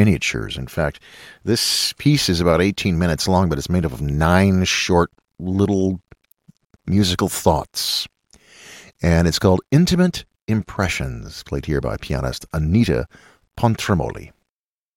miniatures. In fact, this piece is about 18 minutes long, but it's made up of 9 short little musical thoughts. And it's called Intimate Impressions, played here by pianist Anita Pontremoli.